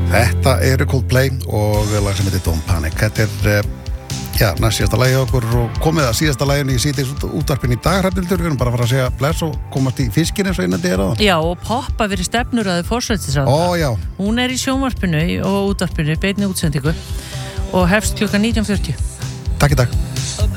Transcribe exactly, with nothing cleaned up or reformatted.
Þetta eru Coldplay og lag sem heitir Don't Panic. Þetta er, já, næst síðasta lagi okkur og komið að síðasta laginu í síðdeis útvarpinu í dag, Hrafnhildur. Við erum bara að fara að segja bless og komast í fiskinn eins og innandi er á það. Já, og Poppa verið stefnuraði forsætisráðherra. Ó, já. Hún er í sjónvarpinu og útvarpinu, beinni útsendingu og hefst klukkan nítján fjörutíu. Takk í dag.